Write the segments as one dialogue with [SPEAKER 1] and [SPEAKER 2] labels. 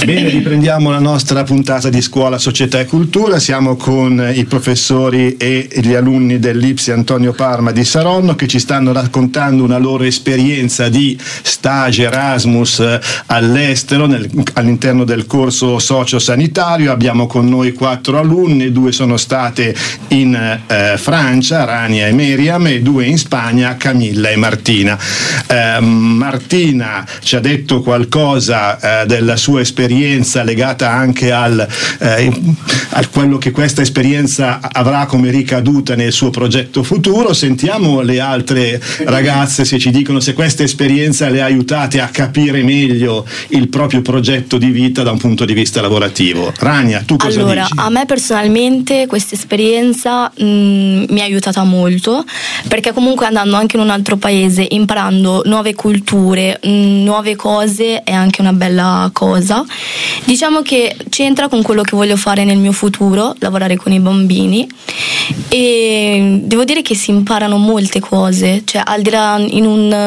[SPEAKER 1] Bene, riprendiamo la nostra puntata di Scuola, Società e Cultura. Siamo con i professori e gli alunni dell'IPSI Antonio Parma di Saronno, che ci stanno raccontando una loro esperienza di stage Erasmus all'estero all'interno del corso sociosanitario. Abbiamo con noi 4 alunne, 2 sono state in Francia, Rania e Meriam, e 2 in Spagna, Camilla e Martina. Martina ci ha detto qualcosa della sua esperienza legata anche al quello che questa esperienza avrà come ricaduta nel suo progetto futuro. Sentiamo le altre ragazze se ci dicono se questa esperienza le ha aiutate a capire meglio il proprio progetto di vita da un punto di vista lavorativo. Rania, tu cosa dici?
[SPEAKER 2] Allora, a me personalmente questa esperienza mi ha aiutata molto, perché comunque andando anche in un altro paese, imparando nuove culture, nuove cose, è anche una bella cosa. Diciamo che c'entra con quello che voglio fare nel mio futuro, lavorare con i bambini, e devo dire che si imparano molte cose, cioè al di là in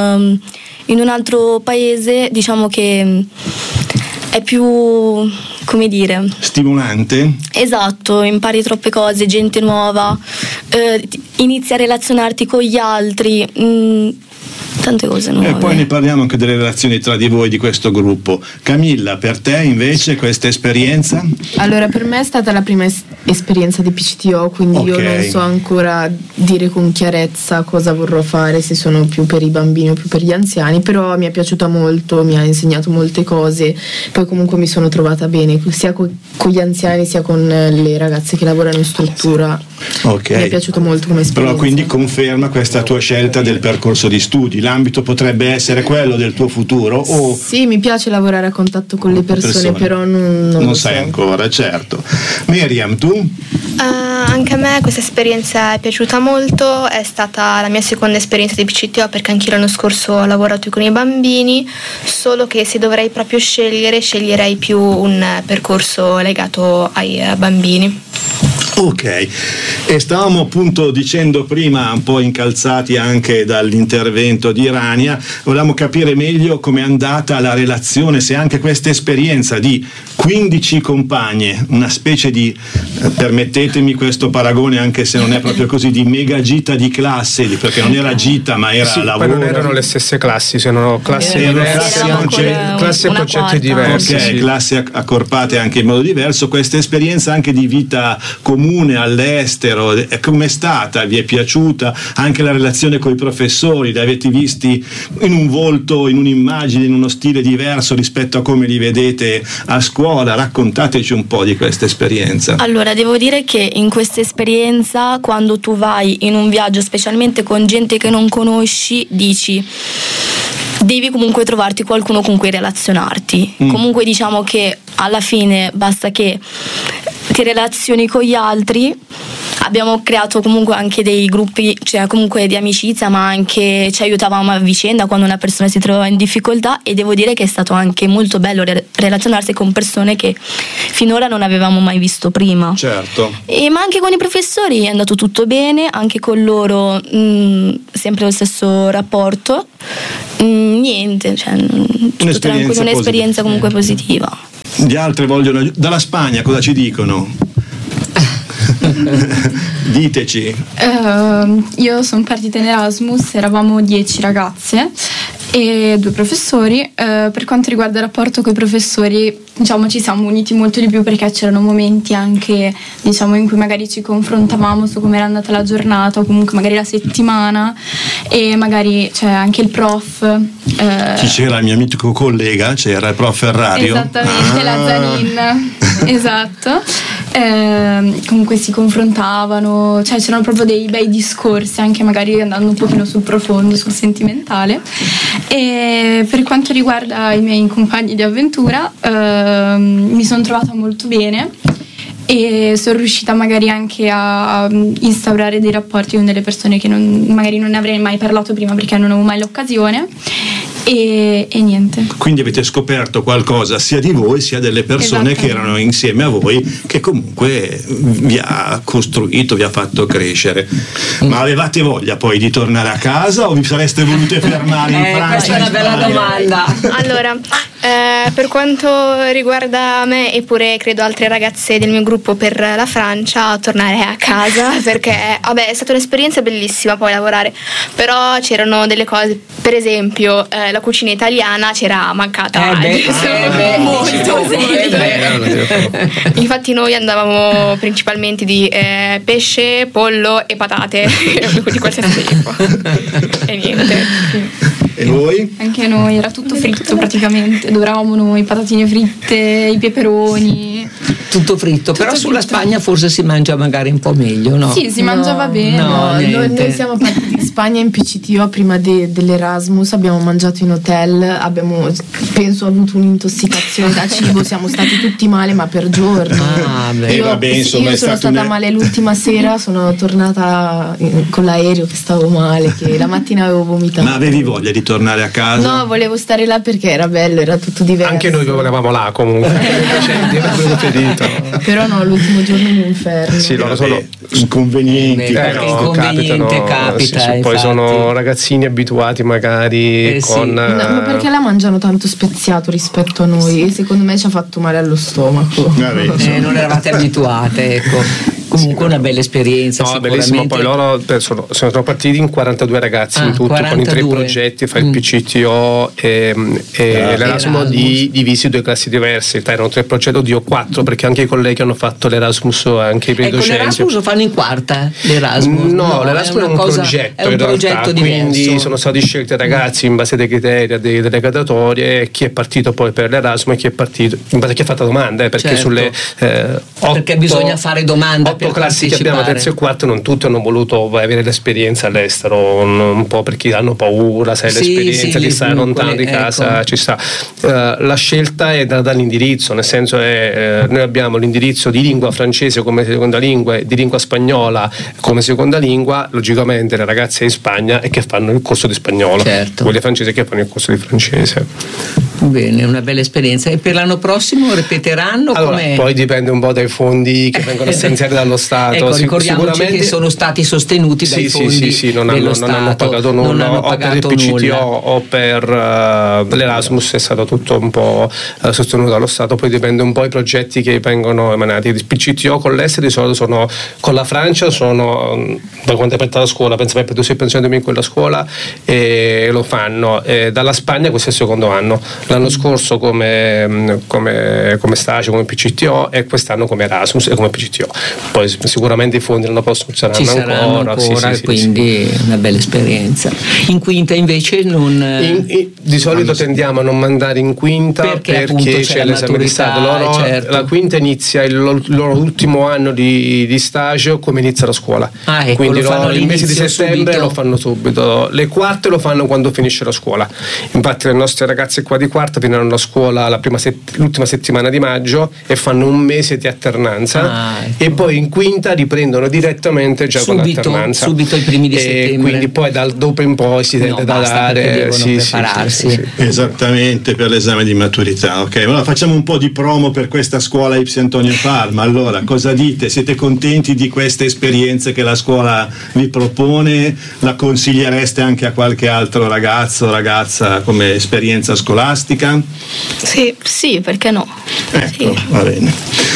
[SPEAKER 2] un altro paese, diciamo che è più, come dire,
[SPEAKER 1] stimolante?
[SPEAKER 2] Esatto, impari troppe cose, gente nuova, inizi a relazionarti con gli altri, tante cose nuove.
[SPEAKER 1] E poi ne parliamo anche delle relazioni tra di voi, di questo gruppo. Camilla, per te invece questa esperienza?
[SPEAKER 3] Allora, per me è stata la prima esperienza di PCTO, quindi io non so ancora dire con chiarezza cosa vorrò fare, se sono più per i bambini o più per gli anziani, però mi è piaciuta molto, mi ha insegnato molte cose, poi comunque mi sono trovata bene sia con gli anziani sia con le ragazze che lavorano in struttura. Mi è piaciuto molto come esperienza.
[SPEAKER 1] Però quindi conferma questa tua scelta del percorso di studi, l'ambito potrebbe essere quello del tuo futuro? O
[SPEAKER 3] sì, mi piace lavorare a contatto con le persone. Però non
[SPEAKER 1] sai ancora, certo. Meriam, tu?
[SPEAKER 4] Anche a me questa esperienza è piaciuta molto, è stata la mia seconda esperienza di PCTO, perché anch'io l'anno scorso ho lavorato con i bambini, solo che se dovrei proprio sceglierei più un percorso legato ai bambini.
[SPEAKER 1] Ok, e stavamo appunto dicendo prima, un po' incalzati anche dall'intervento di Rania, volevamo capire meglio com'è andata la relazione, se anche questa esperienza di 15 compagne, una specie di, permettetemi questo paragone anche se non è proprio così, di mega gita di classe, perché non era gita ma era lavoro.
[SPEAKER 5] Poi non erano le stesse classi, sono classi diverse, classi e concetti diversi.
[SPEAKER 1] Ok, classi accorpate anche in modo diverso. Questa esperienza anche di vita comune all'estero, com'è stata? Vi è piaciuta? Anche la relazione con i professori, li avete visti in un volto, in un'immagine, in uno stile diverso rispetto a come li vedete a scuola? Raccontateci un po' di questa esperienza.
[SPEAKER 2] Allora, devo dire che in questa esperienza, quando tu vai in un viaggio, specialmente con gente che non conosci, devi comunque trovarti qualcuno con cui relazionarti. Comunque diciamo che alla fine basta che ti relazioni con gli altri. Abbiamo creato comunque anche dei gruppi, cioè comunque di amicizia, ma anche ci aiutavamo a vicenda quando una persona si trovava in difficoltà, e devo dire che è stato anche molto bello relazionarsi con persone che finora non avevamo mai visto prima.
[SPEAKER 1] Certo.
[SPEAKER 2] Ma anche con i professori è andato tutto bene, anche con loro sempre lo stesso rapporto. Niente, cioè tutto tranquillo, un'esperienza comunque positiva.
[SPEAKER 1] Gli altri vogliono, dalla Spagna cosa ci dicono? Diteci.
[SPEAKER 6] Io sono partita in Erasmus, eravamo 10 ragazze e 2 professori. Per quanto riguarda il rapporto con i professori, diciamo ci siamo uniti molto di più, perché c'erano momenti anche, diciamo, in cui magari ci confrontavamo su come era andata la giornata o comunque magari la settimana, e magari c'è anche il prof.
[SPEAKER 1] Chi c'era? Il mio amico collega, c'era il prof Ferrario.
[SPEAKER 6] Esattamente, la Zanin. Esatto. Comunque si confrontavano, cioè c'erano proprio dei bei discorsi, anche magari andando un pochino sul profondo, sul sentimentale. E per quanto riguarda i miei compagni di avventura, mi sono trovata molto bene e sono riuscita magari anche a instaurare dei rapporti con delle persone che magari non ne avrei mai parlato prima, perché non avevo mai l'occasione. e niente.
[SPEAKER 1] Quindi avete scoperto qualcosa sia di voi sia delle persone che erano insieme a voi, che comunque vi ha costruito, vi ha fatto crescere. Ma avevate voglia poi di tornare a casa o vi sareste volute fermare in Francia?
[SPEAKER 7] Questa è una bella domanda.
[SPEAKER 4] Allora, per quanto riguarda me e pure credo altre ragazze del mio gruppo, per la Francia tornare a casa, perché vabbè, è stata un'esperienza bellissima poi lavorare, però c'erano delle cose, per esempio la cucina italiana c'era mancata molto. Infatti noi andavamo principalmente di pesce, pollo e patate di qualsiasi tipo e niente.
[SPEAKER 1] E voi?
[SPEAKER 6] Anche noi, era tutto fritto praticamente, adoravamo noi, patatine fritte, i peperoni.
[SPEAKER 7] Tutto fritto, però sulla Spagna forse si mangia magari un po' meglio, no?
[SPEAKER 6] Sì, si mangiava bene.
[SPEAKER 3] Noi siamo partiti in Spagna in PCTO prima dell'Erasmus, abbiamo mangiato in hotel, abbiamo penso avuto un'intossicazione da cibo, siamo stati tutti male ma per giorni. Io sono stata male l'ultima sera, sono tornata con l'aereo che stavo male, che la mattina avevo vomitato.
[SPEAKER 1] Ma avevi voglia di tornare a casa?
[SPEAKER 3] No, volevo stare là perché era bello, era tutto diverso.
[SPEAKER 5] Anche noi volevamo là comunque.
[SPEAKER 3] Però no, l'ultimo giorno in inferno.
[SPEAKER 5] Sì, loro sono
[SPEAKER 1] inconvenienti.
[SPEAKER 7] Capita.
[SPEAKER 5] Sì, poi sono ragazzini abituati magari con.
[SPEAKER 3] No, ma perché la mangiano tanto speziato rispetto a noi? E secondo me ci ha fatto male allo stomaco.
[SPEAKER 7] Non eravate abituate, ecco. Comunque una bella esperienza.
[SPEAKER 5] No, bellissimo. Poi loro sono partiti in 42 ragazzi in tutto, 42. Con i 3 progetti, fa il PCTO e l'Erasmus divisi in 2 classi diverse. Erano 3 progetti, oddio 4, perché anche i colleghi hanno fatto l'Erasmus, anche i docenti.
[SPEAKER 7] L'Erasmus lo fanno in quarta? L'Erasmus?
[SPEAKER 5] No, l'Erasmus è un progetto,
[SPEAKER 7] è un progetto diverso.
[SPEAKER 5] Quindi sono stati scelti ragazzi in base ai criteri delle graduatorie, chi è partito poi per l'Erasmus e chi è partito in base a chi ha fatto domande, perché sulle
[SPEAKER 7] perché bisogna fare domanda.
[SPEAKER 5] 8 classi che abbiamo, terzo e quarto, non tutti hanno voluto avere l'esperienza all'estero, un po' perché hanno paura, sai, l'esperienza di stare lontano di casa, ci sta. La scelta è dall'indirizzo, nel senso noi abbiamo l'indirizzo di lingua francese come seconda lingua e di lingua spagnola come seconda lingua, logicamente le ragazze in Spagna e che fanno il corso di spagnolo, quelle francesi che fanno il corso di francese.
[SPEAKER 7] Bene, una bella esperienza. E per l'anno prossimo ripeteranno?
[SPEAKER 5] Allora, poi dipende un po' dai fondi che vengono stanziati dallo Stato.
[SPEAKER 7] Ecco, ricordiamoci che sono stati sostenuti dai fondi
[SPEAKER 5] non hanno pagato nulla, o per il PCTO o per l'Erasmus è stato tutto un po' sostenuto dallo Stato. Poi dipende un po' i progetti che vengono emanati. Il PCTO con l'estero di solito sono, con la Francia sono, da quando è aperta la scuola, penso che tu sei pensionati in quella scuola, e lo fanno. Dalla Spagna questo è il secondo anno. L'anno scorso come stage, come PCTO, e quest'anno come Erasmus e come PCTO. Poi sicuramente i fondi l'anno prossimo ci saranno ancora,
[SPEAKER 7] quindi una bella esperienza. In quinta invece non
[SPEAKER 5] di solito tendiamo a non mandare in quinta perché c'è l'esame di Stato. La quinta inizia il loro ultimo anno di stage come inizia la scuola, quindi il mese di settembre lo fanno subito. Le quarte lo fanno quando finisce la scuola. Infatti le nostre ragazze qua di quarta finiranno la scuola l'ultima settimana di maggio e fanno un mese di alternanza, e poi in quinta riprendono direttamente già con l'alternanza
[SPEAKER 7] subito i primi di settembre,
[SPEAKER 5] quindi poi dopo in poi si tende da dare
[SPEAKER 7] prepararsi.
[SPEAKER 1] Esattamente, per l'esame di maturità. Ok, allora facciamo un po' di promo per questa scuola Ipsi Antonio Parma. Allora, cosa dite? Siete contenti di queste esperienze che la scuola vi propone? La consigliereste anche a qualche altro ragazzo o ragazza come esperienza scolastica?
[SPEAKER 2] Sì, perché no?
[SPEAKER 1] Ecco, va bene.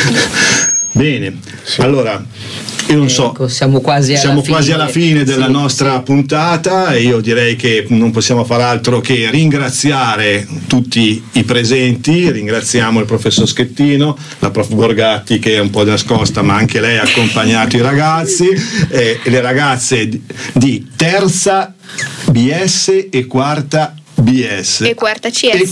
[SPEAKER 1] Bene, allora io non so,
[SPEAKER 7] siamo quasi
[SPEAKER 1] alla fine della nostra puntata, e io direi che non possiamo far altro che ringraziare tutti i presenti. Ringraziamo il professor Schettino, la prof Borgatti che è un po' nascosta, ma anche lei ha accompagnato i ragazzi e le ragazze di terza BS e quarta BS
[SPEAKER 4] e quarta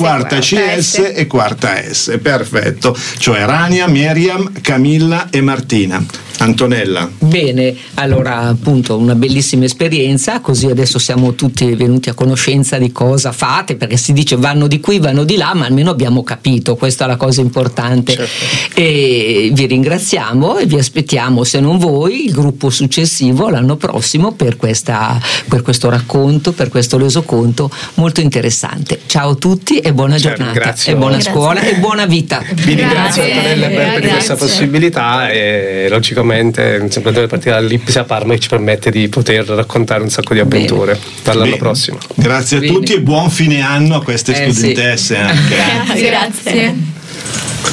[SPEAKER 4] CS
[SPEAKER 1] e quarta S, perfetto, cioè Rania, Miriam, Camilla e Martina. Antonella.
[SPEAKER 7] Bene, allora appunto una bellissima esperienza, così adesso siamo tutti venuti a conoscenza di cosa fate, perché si dice vanno di qui, vanno di là, ma almeno abbiamo capito, questa è la cosa importante. Certo. E vi ringraziamo e vi aspettiamo, se non voi, il gruppo successivo l'anno prossimo per questo racconto, per questo resoconto molto interessante. Ciao a tutti e buona giornata,
[SPEAKER 5] grazie.
[SPEAKER 7] E buona scuola e buona vita.
[SPEAKER 5] Vi ringrazio Antonella e Beppe di questa possibilità e logicamente sempre deve partire dall'Ipsia Parma, che ci permette di poter raccontare un sacco di avventure. Dall'anno prossimo.
[SPEAKER 1] Grazie a tutti e buon fine anno a queste studentesse anche.
[SPEAKER 6] Grazie.